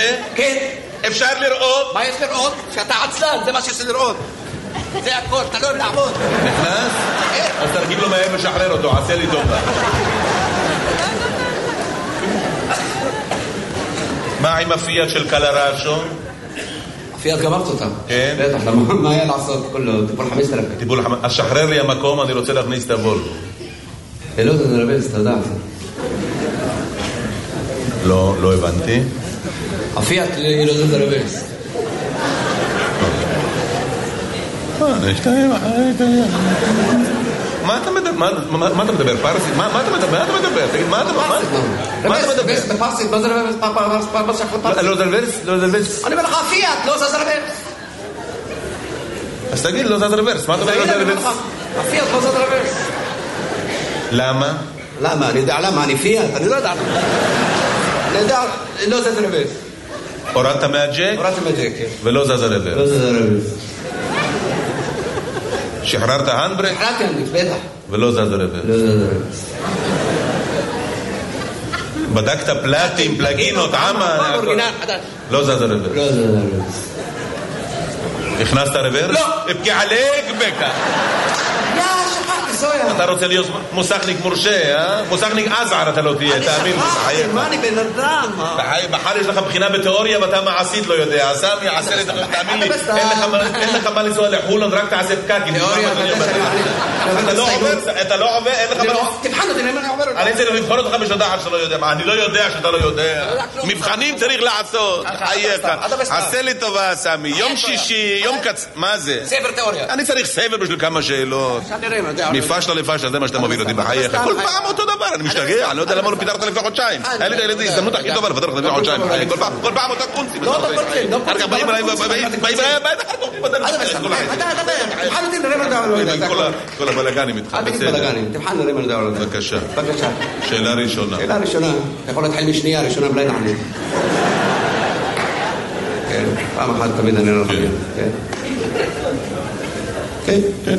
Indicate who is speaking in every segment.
Speaker 1: כן.
Speaker 2: אפשר לראות?
Speaker 1: מה יש לראות? שאתה עצלן, זה מה שיש לראות. זה הכל, אתה לא אוהב לעבוד.
Speaker 2: נכנס? אז תרגיל לו מהר ושחרר אותו, עשה לי טובה. מה עם הפיאט של קלרשו?
Speaker 1: הפיאט גמרת אותה.
Speaker 2: כן?
Speaker 1: בטח, מה היה לעשות? כולו טיפול 5,000.
Speaker 2: אז שחרר לי המקום, אני רוצה להכניס את הוולבו.
Speaker 1: לא, זה נרבז, אתה יודע.
Speaker 2: לא הבנתי.
Speaker 1: הפיאט היא לא זה נרבז.
Speaker 2: מה אתה מדבר? פרסית? מה אתה מדבר? תגיד, מה אתה מדבר?
Speaker 1: בפרסית, מה זה רבז?
Speaker 2: לא זלברס?
Speaker 1: אני אומר לך, הפיאט, לא זה רבז.
Speaker 2: אז תגיד, לא זז רוורס. מה אתה אומר לא זז רוורס?
Speaker 1: הפיאט לא זז רוורס.
Speaker 2: למה?
Speaker 1: למה? אני יודע למה, אני פיאט, אני לא יודע למה. אני יודע, לא זז רוורס.
Speaker 2: הורדת מהג'ק?
Speaker 1: הורדתי מהג'ק, כן.
Speaker 2: ולא זז רוורס.
Speaker 1: לא זז רוורס.
Speaker 2: שחררת הנדברק?
Speaker 1: שחררתי הנדברק, בטח.
Speaker 2: ולא זז רוורס.
Speaker 1: לא זז רוורס.
Speaker 2: בדקת פלטים, פלגינות, עמה? לא זז רוורס.
Speaker 1: לא זז רוורס.
Speaker 2: הכנסת רוורס?
Speaker 1: לא.
Speaker 2: אפקי עליק בקה.
Speaker 1: שכחתי, סויה.
Speaker 2: אתה רוצה להיות מוסכניק מורשה, אה? מוסכניק עזער אתה לא תהיה, תאמין לי.
Speaker 1: אני שכחתי, מה אני בן אדם?
Speaker 2: בחר יש לך בחינה בתיאוריה ואתה מעשית לא יודע. סמי, עשה לי, תאמין לי, אין לך מה לנסוע לחולון, רק תעשה פקקים.
Speaker 1: תיאוריה,
Speaker 2: אתה לא עובר, אין לך מה...
Speaker 1: תבחן אותי, למה אני עובר אותי?
Speaker 2: אני צריך לבחון אותך בשביל לדעת שאתה לא יודע. אני לא יודע שאתה לא יודע. מבחנים צריך לעשות. חייך. עשה לי טובה, סמי. יום שישי, יום קצ... מה זה?
Speaker 1: ספר תיאוריה.
Speaker 2: אני צריך ספר בשביל כמה שאלות. מפשלה לפשלה, זה מה שאתה מוביל אותי בחייך. כל פעם אותו דבר, אני משתגע. אני לא יודע למה לא פיתרת לפני חודשיים. היה לי את הילדים, הזדמנות הכי טובה לפתר לך לפני חודשיים. כל פעם אותה קונסים. באים אליי, כל הבלגנים איתך.
Speaker 1: אל תגיד בלגנים, תבחן נראה מה לדבר על זה.
Speaker 2: בבקשה. שאלה ראשונה.
Speaker 1: שאלה ראשונה. אתה יכול להתחיל משנייה, ראשונה בלי נענית. כן, פעם אחת תמיד אני לא חייב. כן. כן.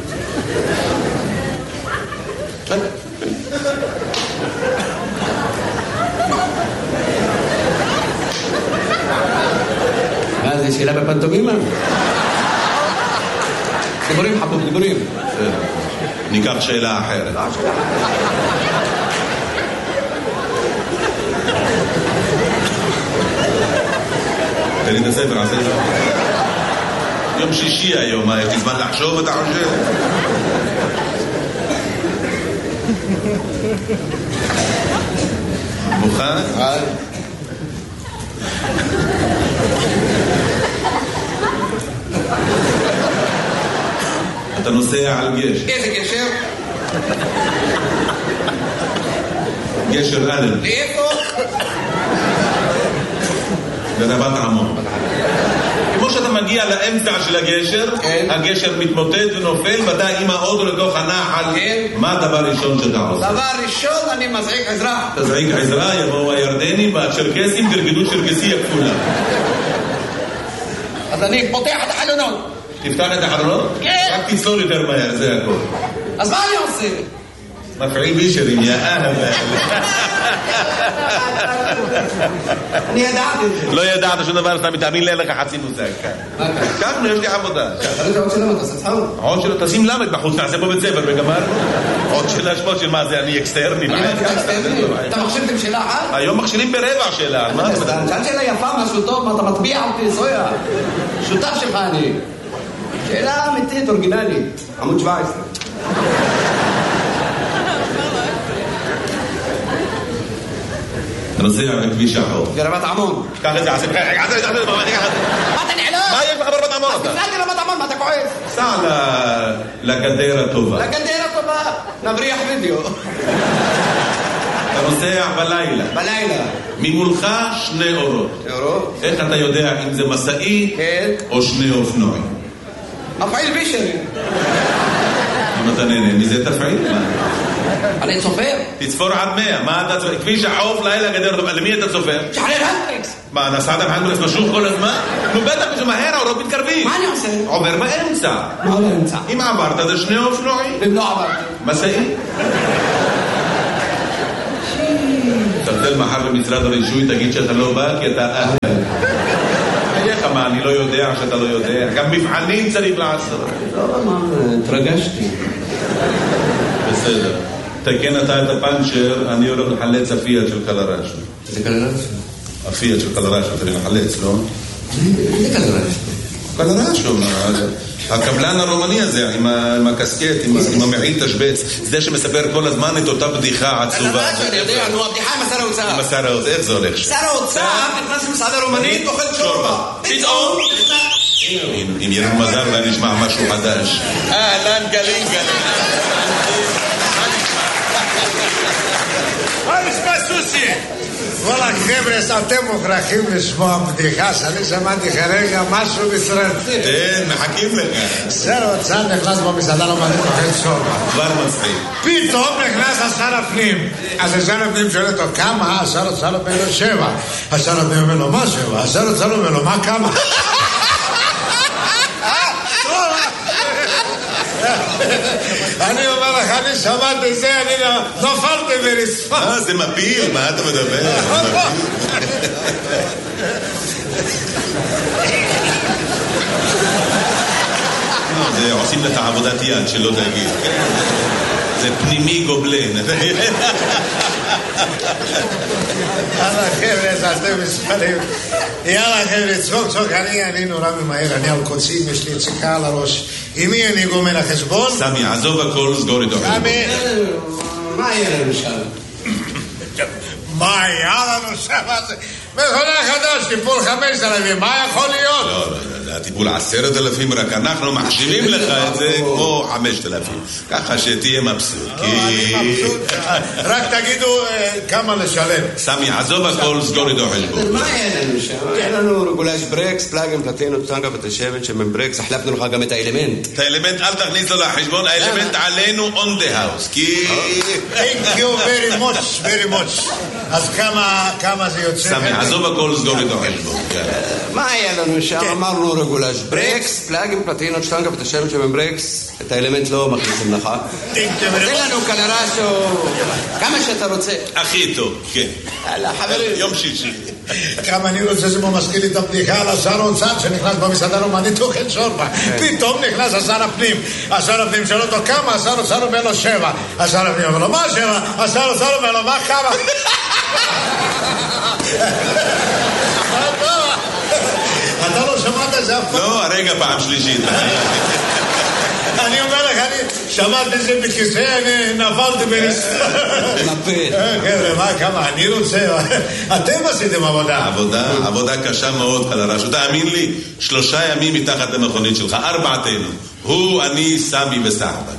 Speaker 1: זה שאלה בפנטומימה? דיבורים חבוב, דיבורים.
Speaker 2: ניקח שאלה אחרת. תן לי את הספר, עשה את זה. יום שישי היום, יש לי זמן לחשוב, אתה חושב? מוכן? אתה נוסע על גשר.
Speaker 1: איזה גשר?
Speaker 2: גשר א'.
Speaker 1: לאיפה?
Speaker 2: לרבת עמון. כמו שאתה מגיע לאמצע של הגשר, הגשר מתמוטט ונופל, ואתה עם האוטו לתוך הנחל. מה הדבר הראשון שאתה עושה?
Speaker 1: דבר ראשון, אני מזעיק עזרה.
Speaker 2: תזעיק עזרה, יבואו הירדנים והצ'רקסים, תרגדו צ'רקסי הכפולה.
Speaker 1: אז אני פותח את החלונות.
Speaker 2: תפתח את החלונות?
Speaker 1: כן.
Speaker 2: רק תסלול יותר מהר, זה הכל.
Speaker 1: אז מה אני עושה?
Speaker 2: מפעיל בישרים, יא אהבה.
Speaker 1: אני ידעתי את זה.
Speaker 2: לא ידעת שום דבר, אתה מתאמין לי, אין לך חצי מושג. כך, יש לי עבודה. עוד שאלה, תשים למד בחוץ, נעשה פה בית ספר וגמר. עוד שאלה שמות של מה זה, אני אקסטרני.
Speaker 1: אתה מכשירתם שאלה אחת?
Speaker 2: היום מכשירים ברבע שאלה.
Speaker 1: שאלה שאלה יפה, משהו טוב, מה אתה מטביע אותי, סויה. שותף שלך אני. שאלה אמיתית, אורגינלית. עמוד 17.
Speaker 2: אתה נוסע בכביש החוף.
Speaker 1: ברבת עמון.
Speaker 2: קח את זה, עשה בחייך.
Speaker 1: מה אתה נעלם?
Speaker 2: מה יש לך ברבת עמון אתה?
Speaker 1: תסעד לרבת עמון, מה אתה כועס?
Speaker 2: סע לגדר הטובה.
Speaker 1: לגדר הטובה. נבריח וידאו.
Speaker 2: אתה נוסע בלילה.
Speaker 1: בלילה.
Speaker 2: ממולך 2 אורות.
Speaker 1: אורות?
Speaker 2: איך אתה יודע אם זה מסעי או 2 אופנועים?
Speaker 1: מפעיל בישרי.
Speaker 2: אם אתה נהנה מזה תפעיל.
Speaker 1: אני צופר.
Speaker 2: תצפור עד 100. מה אתה צופר? כביש החוף לילה גדר הטובה. למי אתה צופר?
Speaker 1: שחרר הנדריקס.
Speaker 2: מה, נסעת בהנדריקס משוך כל הזמן? נו בטח משמהר, האורות מתקרבים.
Speaker 1: מה אני עושה?
Speaker 2: עובר באמצע.
Speaker 1: מה באמצע?
Speaker 2: אם עברת זה 2 אופנועים.
Speaker 1: אם לא עברתי.
Speaker 2: מסעי. תבדל מחר במשרד הרישוי, תגיד שאתה לא בא כי אתה אהל. מה, אני לא יודע שאתה לא יודע. גם מבחנים צריך לעשות.
Speaker 1: לא, מה, התרגשתי.
Speaker 2: בסדר. תקן אתה את הפנצ'ר, אני הולך לחלץ הפיאט של קלרשו.
Speaker 1: זה קלרשו?
Speaker 2: הפיאט של קלרשו, אתה מחלץ, לא?
Speaker 1: זה קלרשו.
Speaker 2: קלרשו, הקבלן הרומני הזה, עם הקסקט, עם המעיל תשבץ, זה שמספר כל הזמן את אותה בדיחה עצובה.
Speaker 1: קלרשו, אני יודע, נו, הבדיחה עם השר האוצר.
Speaker 2: עם השר האוצר, איך זה הולך?
Speaker 1: שר האוצר נכנס למסעדה רומנית, אוכל שורבה. פתאום...
Speaker 2: אם יהיה לנו מזל, אולי נשמע משהו חדש. אהלן גלים.
Speaker 3: מה נשמע סוסי? וואלה חבר'ה, אתם מוכרחים לשמוע בדיחה שאני שמעתי כרגע משהו מסרטי.
Speaker 2: כן, מחכים לך.
Speaker 3: שר האוצר נכנס במסעדה רומנית אוכל שורבה.
Speaker 2: כבר מצחיק.
Speaker 3: פתאום נכנס השר הפנים. אז השר הפנים שואל אותו כמה? השר האוצר אומר לו 7. השר הפנים אומר לו מה 7? השר האוצר אומר לו מה כמה? אני אומר לך, אני שמעתי זה, אני נופלתי ברצפה.
Speaker 2: זה מפיל, מה אתה מדבר? זה עושים לך עבודת יד, שלא תגיד. זה פנימי גובלן.
Speaker 3: יאללה חבר'ה, אתם מספרים. יאללה חבר'ה, צחוק, אני נורא ממהר, אני על קוצים, יש לי ציקה על הראש. עם מי אני גומר החשבון?
Speaker 2: סמי, עזוב הכל, סגור איתו.
Speaker 3: סמי,
Speaker 1: מה יהיה לנו שם?
Speaker 3: מה היה לנו שם? מכונה חדש, טיפול 5,000, מה יכול להיות?
Speaker 2: לא, זה הטיפול 10,000, רק אנחנו מחשיבים לך את זה כמו 5,000. ככה שתהיה מבסוט.
Speaker 3: אני מבסוט, רק תגידו כמה לשלם.
Speaker 2: סמי, עזוב הכל, סגור איתו חשבון.
Speaker 1: מה יהיה לנו שם? יהיה לנו רגולש ברקס, פלאגים, פלטינות, טנגה ותשבת שמן ברקס, החלפנו לך גם את האלמנט.
Speaker 2: את האלמנט אל תכניס לו לחשבון, האלמנט עלינו on the house, כי...
Speaker 3: Thank you very much. אז כמה זה יוצא?
Speaker 2: סמי, עזוב הכל, סגור איתו חשבון.
Speaker 1: מה היה לנו שם? אמרנו רגולש ברקס, פלאגים, פלטינות, טנגה ותשבת שמן ברקס, את האלמנט לא מכניסים לך. תן לנו קלרשו, כמה שאתה רוצה.
Speaker 2: הכי טוב, כן.
Speaker 1: חברים.
Speaker 2: יום שישי.
Speaker 3: כמה אני רוצה, זה מזכיר לי את הבדיחה על השר האוצר שנכנס במסעדה רומנית אוכל שורבה. פתאום נכנס השר הפנים. השר הפנים שואל אותו כמה? השר האוצר אומר לו 7. השר הפנים אומר לו מה 7? השר האוצר אומר לו מה כמה? אתה לא שמעת את זה אף פעם?
Speaker 2: לא, הרגע פעם שלישית.
Speaker 3: אני אומר לך, אני שמעתי את זה בכיסא, אני נפלתי ברצפה.
Speaker 1: נפל.
Speaker 3: חבר'ה, מה, כמה, אני רוצה, אתם עשיתם עבודה.
Speaker 2: עבודה קשה מאוד, קלרשו. תאמין לי, 3 ימים מתחת למכונית שלך, 4תנו. הוא, אני, סמי וסחבק.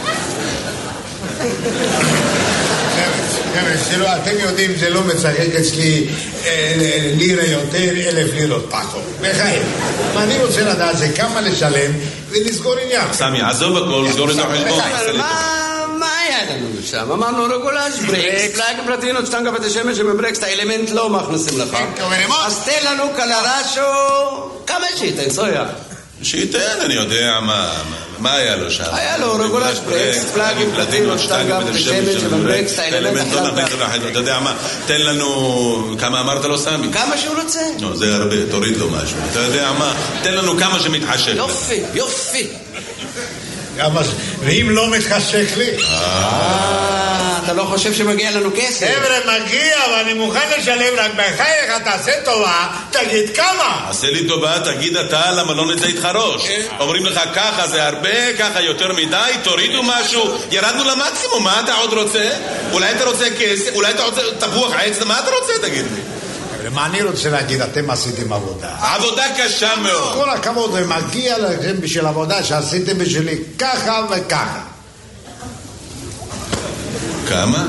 Speaker 3: חבר'ה, אתם יודעים, זה לא מצחק אצלי לירה יותר, 1,000 לירות פחות. בחיים. אני רוצה לדעת זה כמה לשלם ולסגור עניין.
Speaker 2: סמי, עזוב הכל, סגור את החשבון.
Speaker 1: מה היה לנו שם? אמרנו רגולש ברקס, פלאגים, פלטינות, טנגה ותשבת שמן ברקס, את האלמנט לא מכניסים לך. אז תן לנו קלרשו, כמה שייתן, סויה.
Speaker 2: שייתן, אני יודע מה היה לו שם.
Speaker 1: היה לו רגולש ברקס, פלאגים, פלטינות, טנגה ותשבת שמן ברקס, את האלמנט
Speaker 2: לא נכניס לך. אתה יודע מה, תן לנו, כמה אמרת לו סמי?
Speaker 1: כמה שהוא רוצה.
Speaker 2: לא, זה הרבה, תוריד לו משהו. אתה יודע מה, תן לנו כמה שמתחשק.
Speaker 1: יופי.
Speaker 3: ואם לא מתחשק לי?
Speaker 1: אתה לא חושב שמגיע לנו כסף?
Speaker 3: חבר'ה, מגיע, ואני מוכן לשלם, רק בחייך, תעשה טובה, תגיד כמה.
Speaker 2: עשה לי טובה, תגיד אתה, למה לא נצא איתך ראש? אומרים לך ככה זה הרבה, ככה יותר מדי, תורידו משהו, ירדנו למקסימום, מה אתה עוד רוצה? אולי אתה רוצה כסף, אולי אתה רוצה תפוח עץ, מה אתה רוצה, תגיד לי?
Speaker 3: מה אני רוצה להגיד, אתם עשיתם עבודה.
Speaker 2: עבודה קשה מאוד.
Speaker 3: כל הכבוד, ומגיע לכם בשביל עבודה שעשיתם בשבילי ככה וככה.
Speaker 2: כמה?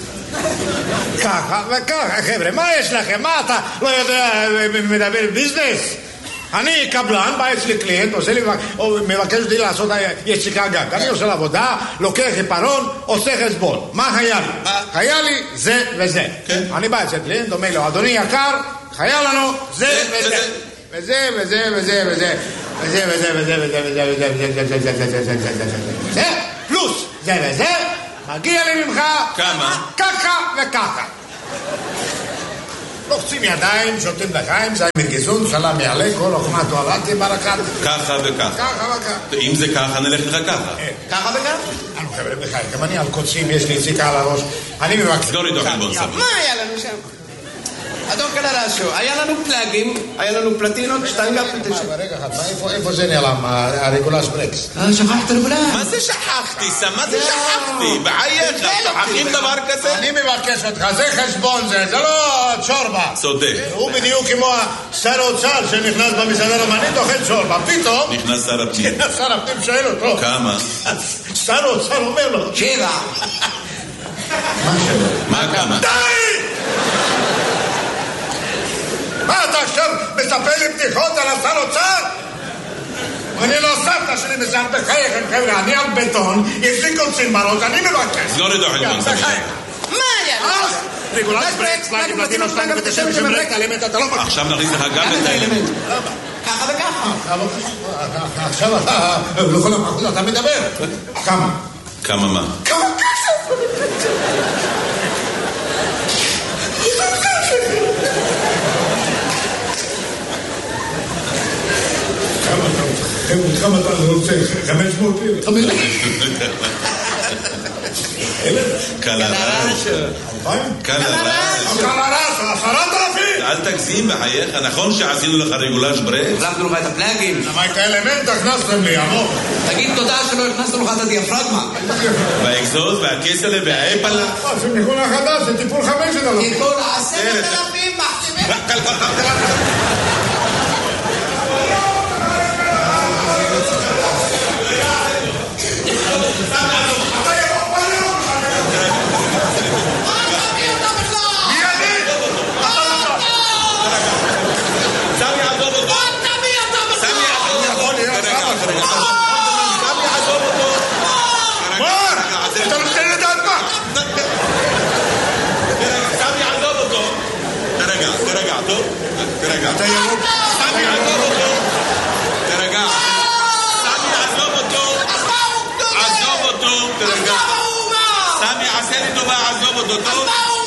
Speaker 3: ככה וככה, חבר'ה, מה יש לכם? מה אתה לא יודע, מדבר ביזנס? אני קבלן, בא אצלי קליינט, עושה לי, מבקש אותי לעשות יציקה גג. אני עושה לעבודה, לוקח עיפרון, עושה חשבון. מה היה לי? היה לי זה וזה. אני בא אצל קליינט, אומר לו, אדוני יקר, היה לנו זה וזה. וזה וזה וזה וזה. וזה וזה וזה וזה וזה. זה פלוס זה וזה, מגיע לי ממך
Speaker 2: כמה?
Speaker 3: ככה וככה. לוחצים ידיים, שותים לחיים, זה מגזון, סלם יעלה, כל אוכמה תואלתי ברקת.
Speaker 2: ככה וככה.
Speaker 3: ככה וככה.
Speaker 2: אם זה ככה, נלך לך ככה.
Speaker 1: ככה וככה?
Speaker 3: אנו חבר'ה בחיים, גם אני על קוצים, יש לי סיכה על הראש. אני מבקש.
Speaker 2: סגור איתו חלבון סביר.
Speaker 1: מה היה לנו שם? אדון קלרשו, היה לנו פלאגים, היה לנו פלטינות, שטנגה פלטינות.
Speaker 3: רגע אחד, איפה זה נעלם, הרגולס ברקס?
Speaker 1: שכחת רגולס.
Speaker 2: מה זה שכחתי, סם? מה זה שכחתי? בחייך, שכחים דבר כזה?
Speaker 3: אני מבקש אותך, זה חשבון זה לא צ'ורבה.
Speaker 2: צודק.
Speaker 3: הוא בדיוק כמו שר האוצר שנכנס במסעדה רומנית, אוכל צ'ורבה. פתאום...
Speaker 2: נכנס שר הפנים.
Speaker 3: שר הפנים שואל אותו.
Speaker 2: כמה?
Speaker 3: שר האוצר אומר לו.
Speaker 1: 7.
Speaker 2: מה כמה?
Speaker 3: די! מה אתה עכשיו מספר לי בדיחות על השר אוצר? אני לא סבתא שלי מזל בחייכם חבר'ה, אני על בטון, יש לי קוצים בראש, אני מבקש.
Speaker 2: סגור איתו חלבון סביר.
Speaker 1: מה היה?
Speaker 3: רגולס ברקס, פלאגים, פלטינות, שטנגה ותשם שמרק, האלמנט אתה לא מבקש.
Speaker 2: עכשיו נכניס לך גם את האלמנט.
Speaker 1: ככה וככה.
Speaker 3: עכשיו אתה, לכל המחוז אתה מדבר. כמה?
Speaker 2: כמה מה?
Speaker 3: כמה כסף? כמה אתה רוצה? 500 לירה? 500
Speaker 2: קלרש. קלרש.
Speaker 3: 10,000?
Speaker 2: אל תגזים בחייך, נכון שעשינו לך רגולש ברקס?
Speaker 1: החלפנו לך את הפלאגים.
Speaker 3: למה את האלמנט הכנסתם לי, עמוק?
Speaker 1: תגיד תודה שלא הכנסנו לך את הדיאפרגמה.
Speaker 2: והאקזוז והכסלה והאפלה.
Speaker 3: זה מכונה חדש, זה טיפול 5,000.
Speaker 1: טיפול 10,000 מחתימים.
Speaker 3: אתה ירוק.
Speaker 2: סמי עזוב אותו. תרגע. סמי עזוב אותו. עזוב אותו. תרגע. סמי עשה לי טובה, עזוב אותו. טוב.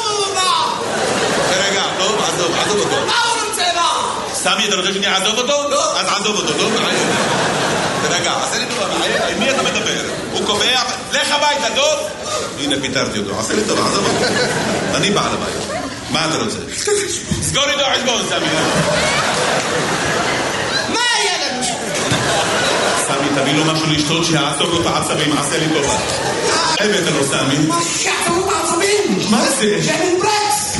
Speaker 2: תרגע. טוב, עזוב אותו. סמי, אתה רוצה שאני אעזוב אותו? לא. אז עזוב אותו. טוב. תרגע. עשה לי טובה. עם מי אתה מדבר? הוא קובע. לך הביתה, טוב? הנה, פיתרתי אותו. עשה לי טובה, עזוב אותו. אני בעל הבית. מה אתה רוצה? סגור איתו חשבון, סמי.
Speaker 1: מה היה לנו?
Speaker 2: סמי, תביא לו משהו לשתות שיעצור לו את העצבים, עשה לי טובה. הבאת לו, סמי.
Speaker 1: מה שיעצור לו את העצבים?
Speaker 2: מה זה?
Speaker 1: שמן ברקס.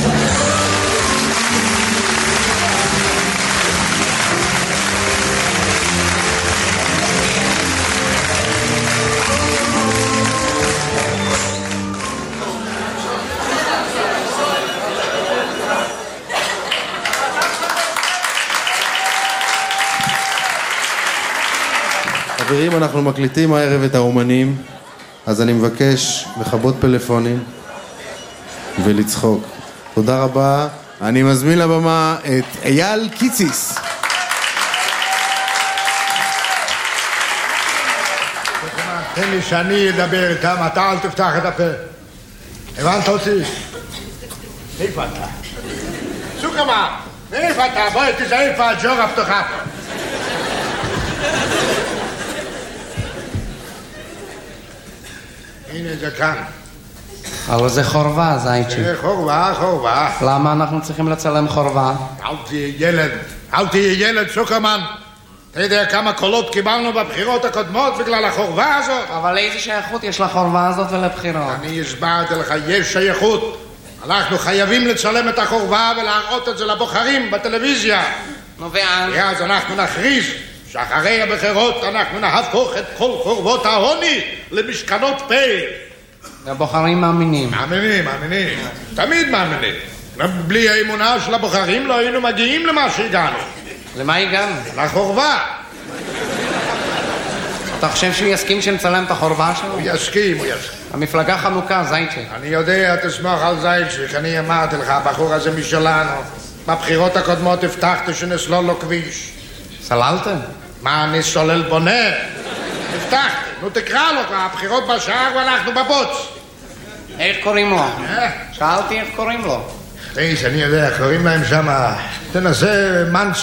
Speaker 4: חברים, אנחנו מקליטים הערב את האומנים, אז אני מבקש לכבות פלאפונים ולצחוק. תודה רבה. אני מזמין לבמה את אייל קיציס.
Speaker 3: תן לי שאני אדבר איתם, אתה אל תפתח את הפה. הבנת אותי? איפה אתה? סוכמה, איפה אתה? בואי תזהה איפה הג'ורה הפתוחה פה. הנה זה כאן.
Speaker 5: אבל זה חורבה, זייצ'י.
Speaker 3: חורבה.
Speaker 5: למה אנחנו צריכים לצלם חורבה?
Speaker 3: אל תהיה ילד, סוכרמן. אתה יודע כמה קולות קיבלנו בבחירות הקודמות בגלל החורבה הזאת?
Speaker 5: אבל איזה שייכות יש לחורבה הזאת ולבחירות?
Speaker 3: אני הסברתי לך, יש שייכות. אנחנו חייבים לצלם את החורבה ולהראות את זה לבוחרים בטלוויזיה.
Speaker 5: נו ואז?
Speaker 3: ואז אנחנו נכריז שאחרי הבחירות אנחנו נהפוך את כל חורבות העוני למשכנות פה.
Speaker 5: והבוחרים מאמינים.
Speaker 3: מאמינים. תמיד מאמינים. בלי האמונה של הבוחרים לא היינו מגיעים למה שהגענו.
Speaker 5: למה הגענו?
Speaker 3: לחורבה.
Speaker 5: אתה חושב שהוא יסכים שנצלם את החורבה שלו?
Speaker 3: הוא יסכים.
Speaker 5: המפלגה חנוכה, זייצ'י.
Speaker 3: אני יודע, תסמוך על זייצ'י, אני אמרתי לך, הבחור הזה משלנו. בבחירות הקודמות הבטחתי שנסלול לו כביש.
Speaker 5: סללתם?
Speaker 3: מה, אני סולל בונה? הבטחתי. נו תקרא לו, הבחירות בשער ואנחנו בבוץ.
Speaker 5: איך קוראים לו? שאלתי איך קוראים לו.
Speaker 3: איש, אני יודע, קוראים להם שם, תנסה מנצ'ו.